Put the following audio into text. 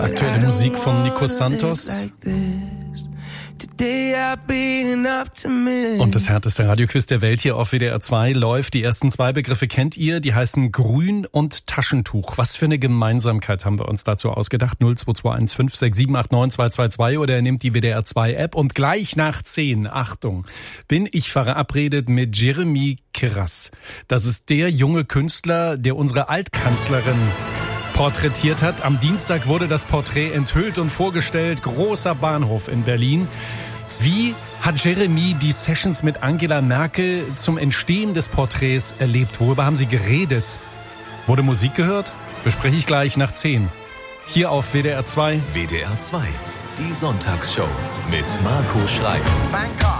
Aktuelle Musik von Nico Santos. Und das härteste Radioquiz der Welt hier auf WDR 2 läuft. Die ersten zwei Begriffe kennt ihr, die heißen Grün und Taschentuch. Was für eine Gemeinsamkeit haben wir uns dazu ausgedacht? 02215 567 222 oder ihr nehmt die WDR 2 App und gleich nach 10, Achtung, bin ich verabredet mit Jeremy Kras. Das ist der junge Künstler, der unsere Altkanzlerin porträtiert hat. Am Dienstag wurde das Porträt enthüllt und vorgestellt. Großer Bahnhof in Berlin. Wie hat Jeremy die Sessions mit Angela Merkel zum Entstehen des Porträts erlebt? Worüber haben sie geredet? Wurde Musik gehört? Bespreche ich gleich nach 10. Hier auf WDR 2. WDR 2, die Sonntagsshow mit Marco Schreil. Bangkok.